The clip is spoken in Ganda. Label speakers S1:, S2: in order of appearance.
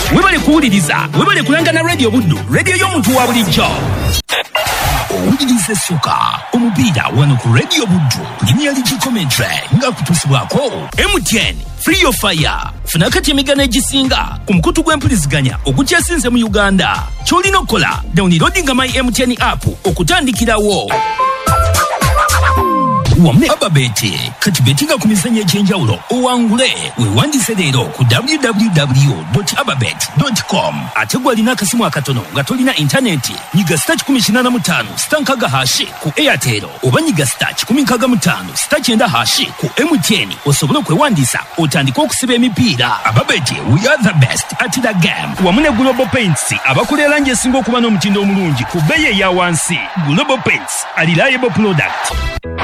S1: webale kuwuliriza, webale kulangana radio Buddu, radio y'omuntu wa bulijjo. Owuliriza essoka omupiira wano ku radio Buddu, Premier League commentary nga kutusibwako MTN Free of Fire. Funa kati emigano egisinga ku mukutu gw'empuliziganya ogukyasinze mu Uganda. Ky'olina okukola, downloadinga my MTN app okutandikirawo. Wamne ababete kati betinga ku mizannyo egy'enjawulo owangule weewandise leero ku www.ababet.com. ate gw'alina akasimu akatono nga tolina intaneti nyiga *185 stankaga hashi ku Airtel oba nyiga *165 *9 hashi ku MTN osobole okwewandiisa otandika okusiba emipiira. Ababete, we are the best at the game. Wamune Global Paints abakola langi esinga okuba n'omutindo omulungi ku bbeeyi eya wansi. Global Paints, a reliable product.